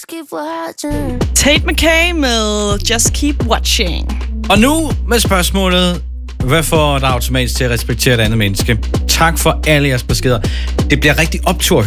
Tate McKay med Just Keep Watching. Og nu med spørgsmålet: hvad får dig automatisk til at respektere et andet menneske? Tak for alle jeres beskeder. Det bliver rigtig optur